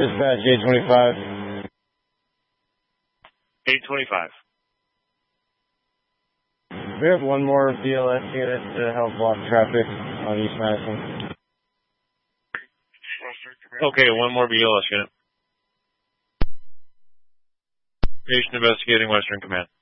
Dispatch 825. 825. We have one more BLS unit to help block traffic on East Madison. Okay, one more BLS unit. Patient investigating Western Command.